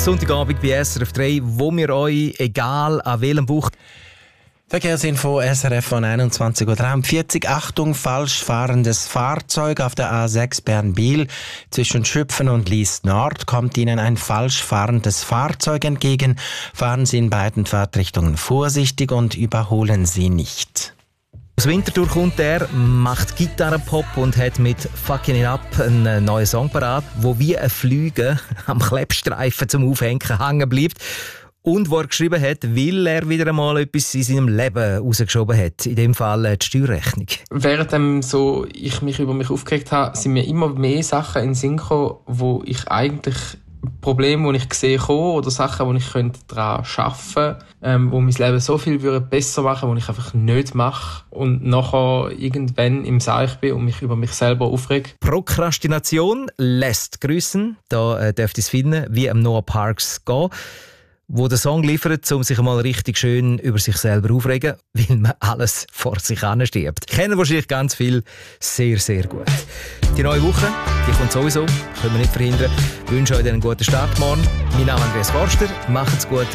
Sonntagabend bei SRF 3, wo wir euch, egal an welchem Buch... Verkehrsinfo SRF von 21.43 Uhr. Achtung, falsch fahrendes Fahrzeug auf der A6 Bern-Biel. Zwischen Schüpfen und Lies Nord kommt Ihnen ein falsch fahrendes Fahrzeug entgegen. Fahren Sie in beiden Fahrtrichtungen vorsichtig und überholen Sie nicht. Aus Winterthur kommt er, macht Gitarrenpop und hat mit «Fucking It Up» einen neuen Song parat, wo wie ein Flüge am Klebstreifen zum Aufhängen hängen bleibt. Und wo er geschrieben hat, weil er wieder einmal etwas in seinem Leben rausgeschoben hat. In dem Fall die Steuerrechnung. Während ich mich über mich aufgeregt habe, sind mir immer mehr Sachen in den Sinn gekommen, wo ich eigentlich Probleme, die ich sehe, oder Sachen, die ich daran arbeiten könnte, wo mein Leben so viel besser machen würde, die ich einfach nicht mache. Und nachher irgendwann im Seich bin und mich über mich selber aufrege. Prokrastination lässt grüßen. Da dürft ihr es finden, wie am Noah Parks gehen, wo der Song liefert, um sich mal richtig schön über sich selber aufregen, weil man alles vor sich anstirbt. Kennen wahrscheinlich ganz viel sehr, sehr gut. Die neue Woche, die kommt sowieso, können wir nicht verhindern. Ich wünsche euch einen guten Start morgen. Mein Name ist Andreas Forster, macht's gut.